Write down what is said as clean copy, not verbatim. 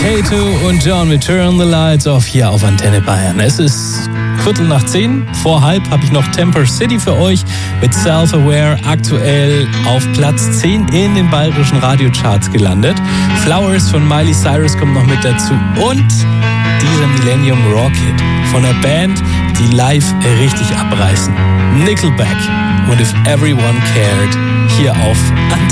K2 und John mit Turn the Lights Off hier auf Antenne Bayern. Es ist 9:15, vor halb habe ich noch Temper City für euch mit Self-Aware, aktuell auf Platz 10 in den bayerischen Radiocharts gelandet. Flowers von Miley Cyrus kommt noch mit dazu und dieser Millennium Rocket von einer Band, die live richtig abreißen. Nickelback und If Everyone Cared hier auf Antenne.